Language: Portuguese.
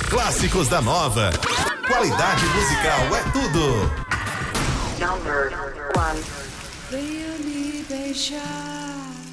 Clássicos da Nova. Qualidade musical é tudo. Number 1. Venha me beijar.